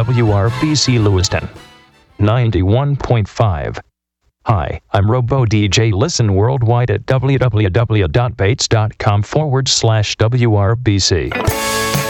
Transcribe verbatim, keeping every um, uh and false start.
W R B C Lewiston. ninety-one point five. Hi, I'm Robo D J. Listen worldwide at www.bates.com forward slash WRBC.